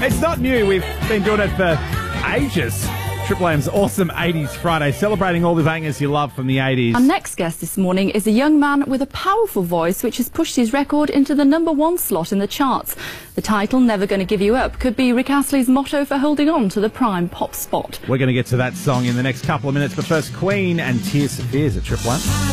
It's not new. We've been doing it for ages. Triple M's Awesome 80s Friday, celebrating all the bangers you love from the 80s. Our next guest this morning is a young man with a powerful voice which has pushed his record into the #1 slot in the charts. The title, Never Gonna Give You Up, could be Rick Astley's motto for holding on to the prime pop spot. We're going to get to that song in the next couple of minutes, but first, Queen and Tears for Fears at Triple M.